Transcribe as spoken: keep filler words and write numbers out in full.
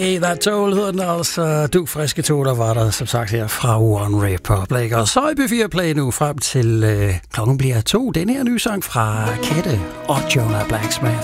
Hey, That Toll hedder den altså. Du friske to, der var der som sagt her fra One Republic. Og så i B fire Play nu frem til øh, klokken bliver to. Den her nye sang fra Kette og Jonah Blacksmith.